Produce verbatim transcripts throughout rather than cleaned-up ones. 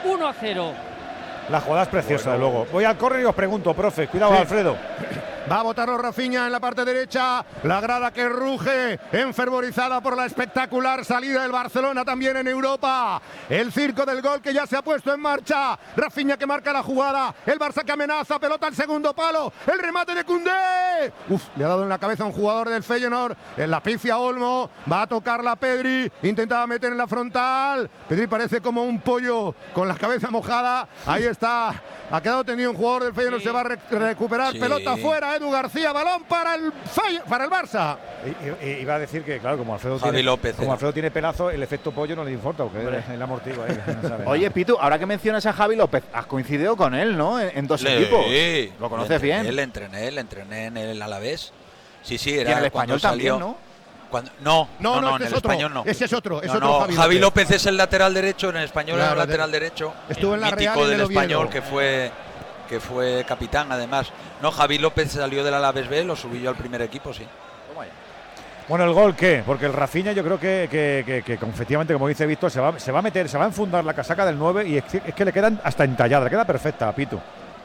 uno a cero. La jugada es preciosa, bueno. luego. Voy al córner y os pregunto, profe. Cuidado, sí. Alfredo. Va a botarlo Rafinha en la parte derecha. La grada que ruge, enfervorizada por la espectacular salida del Barcelona también en Europa. El circo del gol que ya se ha puesto en marcha. Rafinha que marca la jugada. El Barça que amenaza. Pelota al segundo palo. El remate de Koundé. Uf, le ha dado en la cabeza a un jugador del Feyenoord. En la pifia Olmo. Va a tocarla Pedri. Intentaba meter en la frontal. Pedri parece como un pollo con la cabeza mojada. Ahí está. Ha quedado tendido un jugador del Feyenoord. Sí. Se va a re recuperar. Sí. Pelota fuera. Edu García, balón para el Fey para el Barça. I, i, iba a decir que, claro, como Alfredo, Javi tiene, López, como Alfredo tiene pelazo, el efecto pollo no le importa, porque Hombre. él amortigua ahí. No sabe Oye, Pitu, ahora que mencionas a Javi López, has coincidido con él, ¿no? En, en dos le, equipos. Sí. ¿Lo conoces le entrené, bien? Le entrené, le entrené en el Alavés. Sí, sí, era y en el Español salió, también, ¿no? Cuando, no, no, no, no, no este en es el otro, Español no. Ese es otro, es no, otro no, Javi, Javi López. López es el lateral derecho, en el Español claro, era el lateral de, derecho. Estuvo en la mítico Real del del Español que fue que fue capitán además. No, Javi López salió del Alavés B, lo subí yo al primer equipo, sí. Bueno, ¿el gol qué? Porque el Rafinha yo creo que, que, que, que, que efectivamente, como dice Víctor, se va, se va a meter, se va a enfundar la casaca del nueve y es que, es que le quedan hasta entallada, le queda perfecta a Pitu.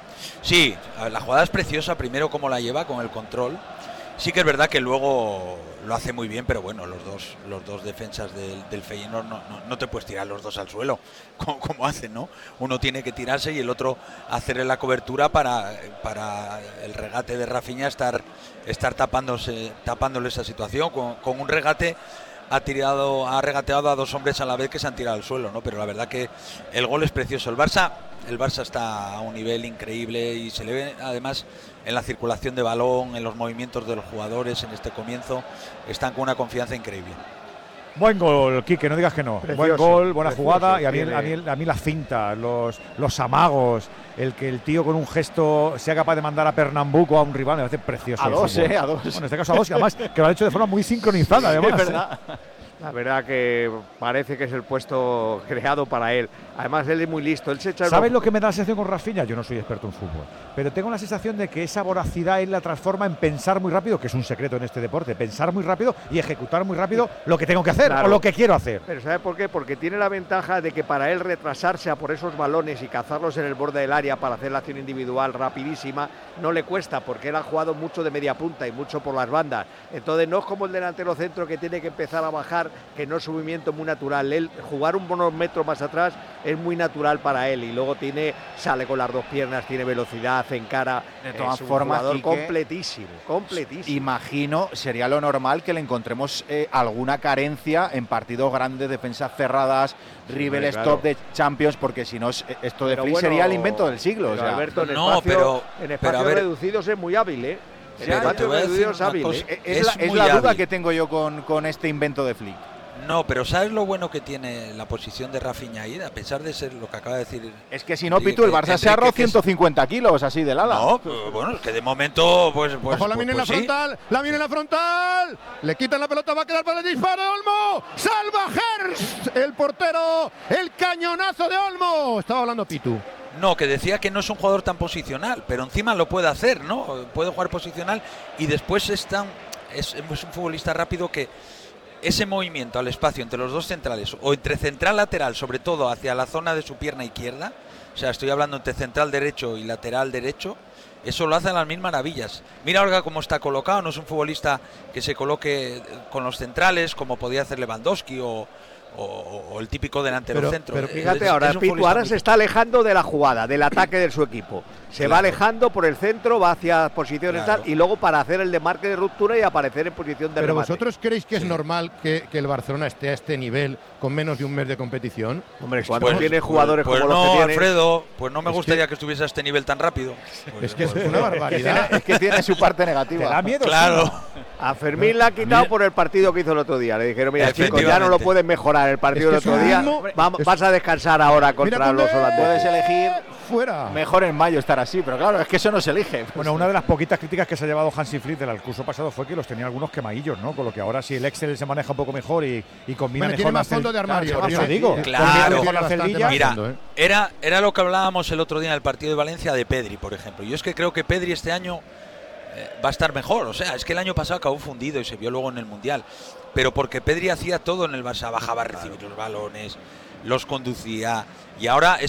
Sí, la jugada es preciosa, primero cómo la lleva con el control. Sí que es verdad que luego lo hace muy bien, pero bueno, los dos los dos defensas del, del Feyenoord no, no, no te puedes tirar los dos al suelo, como, como hacen, ¿no? Uno tiene que tirarse y el otro hacerle la cobertura para, para el regate de Rafinha estar, estar tapándose, tapándole esa situación. Con, con un regate ha tirado, ha regateado a dos hombres a la vez que se han tirado al suelo, ¿no? Pero la verdad que el gol es precioso. El Barça, el Barça está a un nivel increíble y se le ve además en la circulación de balón, en los movimientos de los jugadores en este comienzo, están con una confianza increíble. Buen gol, Quique, no digas que no. Precioso, Buen gol, buena precioso, jugada y a mí, tiene... a, mí, a mí las cintas, los, los amagos, el que el tío con un gesto sea capaz de mandar a Pernambuco a un rival, me parece precioso. A dos, eh, a dos. Bueno, en este caso a dos, y además que lo ha hecho de forma muy sincronizada, además. Es verdad. ¿eh? La verdad que parece que es el puesto creado para él. Además, él es muy listo. Él se echa ¿Sabes lo que me da la sensación con Rafinha? Yo no soy experto en fútbol, pero tengo la sensación de que esa voracidad él la transforma en pensar muy rápido, que es un secreto en este deporte, pensar muy rápido y ejecutar muy rápido lo que tengo que hacer Claro. o lo que quiero hacer. Pero ¿sabe por qué? Porque tiene la ventaja de que para él retrasarse a por esos balones y cazarlos en el borde del área para hacer la acción individual rapidísima no le cuesta, porque él ha jugado mucho de media punta y mucho por las bandas. Entonces no es como el delantero centro que tiene que empezar a bajar, que no es un movimiento muy natural. Él jugar un buenos metros más atrás es muy natural para él y luego tiene sale con las dos piernas, tiene velocidad, encara. De todas es un formas, jugador Quique, completísimo, completísimo. Imagino, sería lo normal que le encontremos eh, alguna carencia en partidos grandes, defensas cerradas, River claro. Stop de Champions, porque si no, esto de Pero Flick bueno, sería el invento del siglo. Pero O sea. Alberto, en No, espacio, pero- en pero espacios a ver- reducidos es muy hábil, ¿eh? En Pero te espacios voy a decir reducidos es una hábil, cosa. ¿eh? Es, Es la, es muy la duda hábil. que tengo yo con, con este invento de Flick. No, pero ¿sabes lo bueno que tiene la posición de Rafinha ahí? A pesar de ser lo que acaba de decir. Es que si no, Sí, Pitu, el que- Barça que se ha ahorrado Enrique, que es- ciento cincuenta kilos así del ala. No, pero bueno, es que de momento, pues. pues Ojo, la pues, mina en la pues sí. frontal, la mina en la frontal, le quitan la pelota, va a quedar para el disparo, Olmo, salva Hertz, el portero, el cañonazo de Olmo, estaba hablando Pitu. No, que decía que no es un jugador tan posicional, pero encima lo puede hacer, ¿no? Puede jugar posicional y después es, tan, es, es un futbolista rápido que ese movimiento al espacio entre los dos centrales o entre central lateral, sobre todo hacia la zona de su pierna izquierda, o sea, estoy hablando entre central derecho y lateral derecho, eso lo hace a las mil maravillas. Mira Olga cómo está colocado, no es un futbolista que se coloque con los centrales como podía hacer Lewandowski o, o, o el típico delantero Pero- centro. pero Es- Fíjate, es ahora un Pitu futbolista ahora muy- se está alejando de la jugada, del ataque de su equipo. Se Claro. va alejando por el centro, va hacia posiciones Claro. tal, y luego para hacer el demarque de ruptura y aparecer en posición de Pero remate. vosotros creéis que es Sí. normal que, que el Barcelona esté a este nivel con menos de un mes de competición? Hombre, cuando Pues- tienes pues- jugadores pues como no, los que tiene, Alfredo, pues no me Es gustaría que- que, estuviese a este nivel tan rápido. Es que es Pues- una barbaridad. Es que tiene su parte ¿Te negativa. da miedo? Claro. Sí, a Fermín la ha quitado por el partido que hizo el otro día. Le dijeron, mira chicos, ya no lo Efectivamente. puedes mejorar el partido Es que del otro es día. un ritmo- Va- es- vas a descansar ahora contra Mira, los Koundé. holandeses. Puedes elegir Fuera. mejor en mayo estar así, pero claro, es que eso no se elige. Bueno, una de las poquitas críticas que se ha llevado Hansi Flick del curso pasado fue que los tenía algunos quemadillos, ¿no? Con lo que ahora si el Excel se maneja un poco mejor y, y combina Bueno, mejor tiene más la cel- fondo de armario. Claro, tiene- eso digo. Claro. Combina Tiene mejor la bastante celdilla. más Mira, fondo, ¿eh? era, era lo que hablábamos el otro día en el partido de Valencia de Pedri, por ejemplo. Yo es que creo que Pedri este año eh, va a estar mejor. O sea, es que el año pasado acabó fundido y se vio luego en el Mundial. Pero porque Pedri hacía todo en el Barça, bajaba a recibir los balones, los conducía. Y ahora es